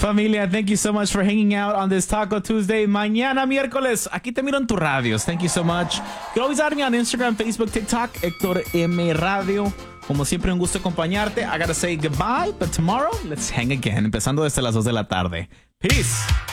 Familia, thank you so much for hanging out on this Taco Tuesday. Mañana miércoles, aquí te miro en tus radios. Thank you so much. You can always add me on Instagram, Facebook, TikTok, Héctor M Radio. Como siempre, un gusto acompañarte. I gotta say goodbye, but tomorrow, let's hang again. Empezando desde las 2 de la tarde. Peace.